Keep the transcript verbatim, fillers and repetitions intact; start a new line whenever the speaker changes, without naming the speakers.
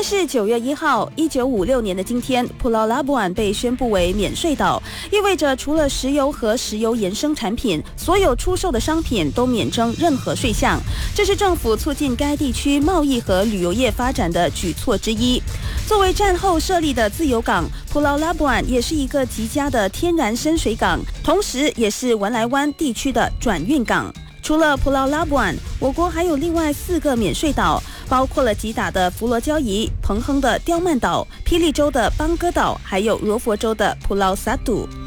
是九月一号，一九五六年的今天，普劳拉布安被宣布为免税岛，意味着除了石油和石油衍生产品，所有出售的商品都免征任何税项。这是政府促进该地区贸易和旅游业发展的举措之一。作为战后设立的自由港，普劳拉布安也是一个极佳的天然深水港，同时也是文莱湾地区的转运港。除了普劳拉布安，我国还有另外四个免税岛，包括了吉打的佛罗交怡、彭亨的刁曼岛、霹雳州的邦哥岛，还有罗佛州的普劳萨杜。